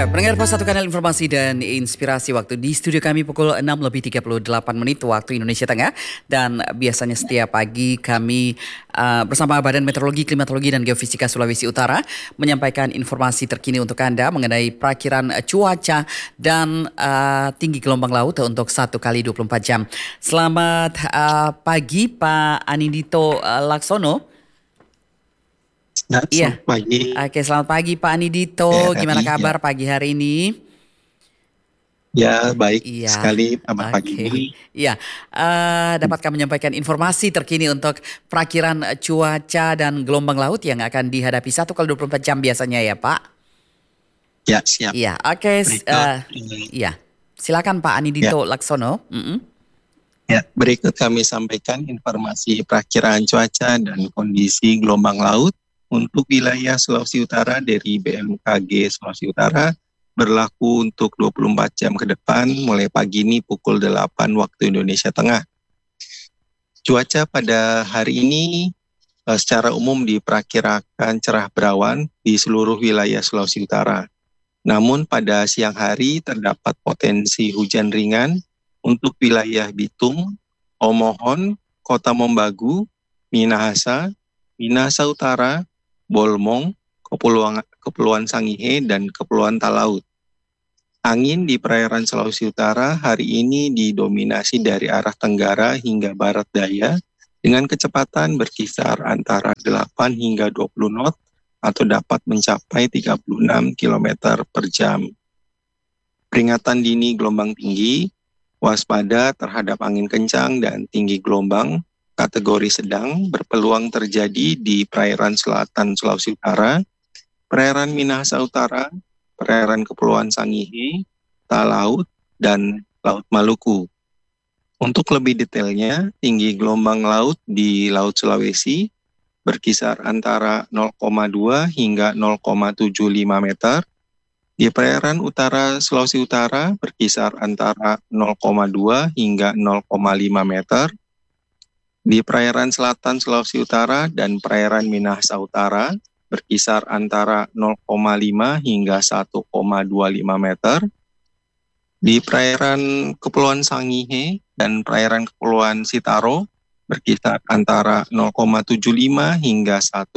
Pendengar Pos Satu Kanal Informasi dan Inspirasi, waktu di studio kami pukul 6:38 waktu Indonesia Tengah. Dan biasanya setiap pagi kami bersama Badan Meteorologi, Klimatologi dan Geofisika Sulawesi Utara menyampaikan informasi terkini untuk Anda mengenai perakiran cuaca dan tinggi gelombang laut untuk 1 kali 24 jam. Selamat pagi Pak Anindito Laksono. Iya. Selamat pagi. Oke, selamat pagi Pak Anindito. Gimana kabar pagi hari ini? Ya, baik Iya. sekali. Selamat pagi. Iya. Dapat kami menyampaikan informasi terkini untuk perakiran cuaca dan gelombang laut yang akan dihadapi 1 kali 24 jam biasanya ya Pak? Ya, siap. Iya, oke. Iya. Silakan Pak Anindito Laksono. Ya, berikut kami sampaikan informasi perakiraan cuaca dan kondisi gelombang laut untuk wilayah Sulawesi Utara dari BMKG Sulawesi Utara berlaku untuk 24 jam ke depan mulai pagi ini pukul 8 waktu Indonesia Tengah. Cuaca pada hari ini secara umum diperkirakan cerah berawan di seluruh wilayah Sulawesi Utara. Namun pada siang hari terdapat potensi hujan ringan untuk wilayah Bitung, Omohon, Kota Mombagu, Minahasa, Minahasa Utara, Bolmong, Kepulauan Sangihe, dan Kepulauan Talaut. Angin di perairan Sulawesi Utara hari ini didominasi dari arah tenggara hingga barat daya dengan kecepatan berkisar antara 8 hingga 20 knot atau dapat mencapai 36 km per jam. Peringatan dini gelombang tinggi, waspada terhadap angin kencang dan tinggi gelombang kategori sedang berpeluang terjadi di perairan selatan Sulawesi Utara, perairan Minahasa Utara, perairan Kepulauan Sangihe, Talaut, dan Laut Maluku. Untuk lebih detailnya, tinggi gelombang laut di Laut Sulawesi berkisar antara 0,2 hingga 0,75 meter, di perairan utara Sulawesi Utara berkisar antara 0,2 hingga 0,5 meter, di perairan selatan Sulawesi Utara dan perairan Minahasa Utara berkisar antara 0,5 hingga 1,25 meter. Di perairan Kepulauan Sangihe dan perairan Kepulauan Sitaro berkisar antara 0,75 hingga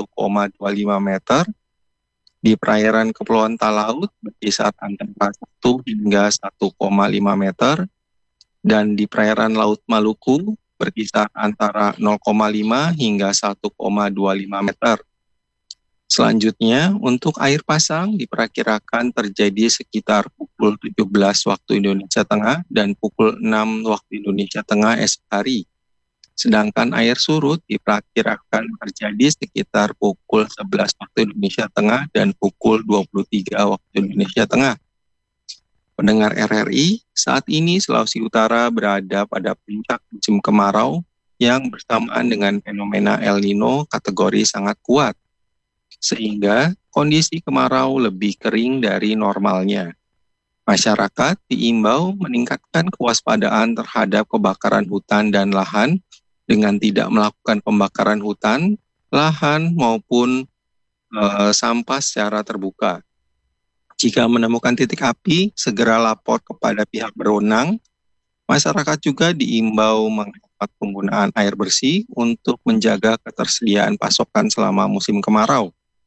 1,25 meter. Di perairan Kepulauan Talaut berkisar antara 1 hingga 1,5 meter. Dan di perairan Laut Maluku berkisar antara 0,5 hingga 1,25 meter. Selanjutnya, untuk air pasang diperkirakan terjadi sekitar pukul 17 waktu Indonesia Tengah dan pukul 6 waktu Indonesia Tengah esok hari. Sedangkan air surut diperkirakan terjadi sekitar pukul 11 waktu Indonesia Tengah dan pukul 23 waktu Indonesia Tengah. Pendengar RRI, saat ini Sulawesi Utara berada pada puncak musim kemarau yang bersamaan dengan fenomena El Nino kategori sangat kuat, sehingga kondisi kemarau lebih kering dari normalnya. Masyarakat diimbau meningkatkan kewaspadaan terhadap kebakaran hutan dan lahan dengan tidak melakukan pembakaran hutan, lahan maupun sampah secara terbuka. Jika menemukan titik api, segera lapor kepada pihak berwenang. Masyarakat juga diimbau menghemat penggunaan air bersih untuk menjaga ketersediaan pasokan selama musim kemarau.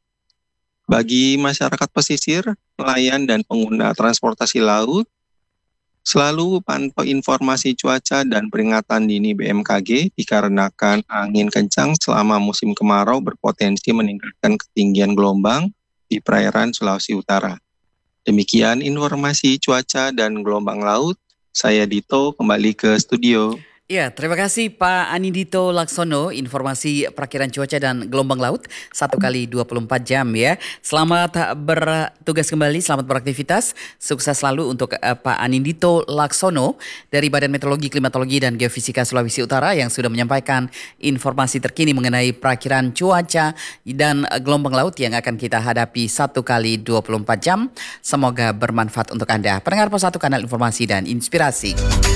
Bagi masyarakat pesisir, nelayan dan pengguna transportasi laut, selalu pantau informasi cuaca dan peringatan dini BMKG dikarenakan angin kencang selama musim kemarau berpotensi meningkatkan ketinggian gelombang di perairan Sulawesi Utara. Demikian informasi cuaca dan gelombang laut. Saya Dito kembali ke studio. Ya, terima kasih Pak Anindito Laksono, informasi perakiran cuaca dan gelombang laut 1 kali 24 jam ya. Selamat bertugas kembali, selamat beraktivitas. Sukses selalu untuk Pak Anindito Laksono dari Badan Meteorologi, Klimatologi dan Geofisika Sulawesi Utara yang sudah menyampaikan informasi terkini mengenai perakiran cuaca dan gelombang laut yang akan kita hadapi 1 kali 24 jam. Semoga bermanfaat untuk Anda. Pendengar Pos 1 Kanal Informasi dan Inspirasi.